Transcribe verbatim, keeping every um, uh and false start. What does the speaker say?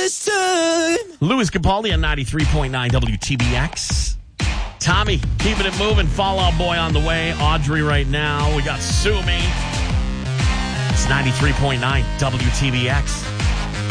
this time. Louis Capaldi on ninety-three point nine W T B X. Tommy, keeping it moving. Fallout Boy on the way. Audrey right now. We got Sue Me. It's ninety-three point nine W T B X.